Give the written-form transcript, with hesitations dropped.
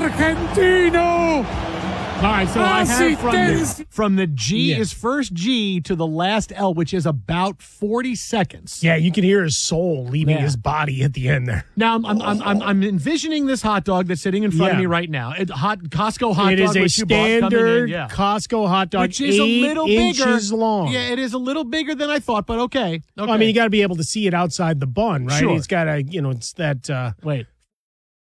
Argentino. All right, so I have from the G Yeah. is first G to the last L, which is about 40 seconds. Yeah, you can hear his soul leaving Yeah. his body at the end there. Now I'm envisioning this hot dog that's sitting in front of Yeah. me right now. Costco hot It dog, is a which you bought coming in, standard yeah. Costco hot dog, Which is a 8 little bigger. inches long. Yeah, it is a little bigger than I thought, but okay. Well, I mean, you got to be able to see it outside the bun, right? Sure. It's got to, it's that. Wait.